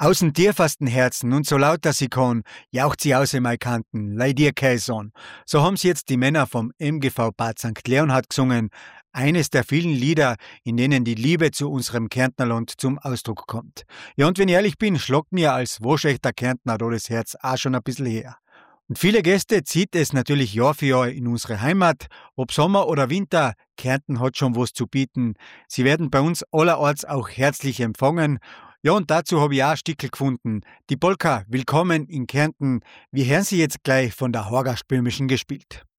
Aus dem tiefsten Herzen und so laut, dass sie kann, jaucht sie aus in meine Kanten, leih dir kein Sohn. So haben sie jetzt die Männer vom MGV Bad St. Leonhard gesungen, eines der vielen Lieder, in denen die Liebe zu unserem Kärntnerland zum Ausdruck kommt. Ja, und wenn ich ehrlich bin, schlagt mir als waschechter Kärntner da das Herz auch schon ein bisschen her. Und viele Gäste zieht es natürlich Jahr für Jahr in unsere Heimat. Ob Sommer oder Winter, Kärnten hat schon was zu bieten. Sie werden bei uns allerorts auch herzlich empfangen. Ja, und dazu habe ich auch ein Stickel gefunden. Die Polka, Willkommen in Kärnten. Wir hören sie jetzt gleich von der Horgaspömischen gespielt.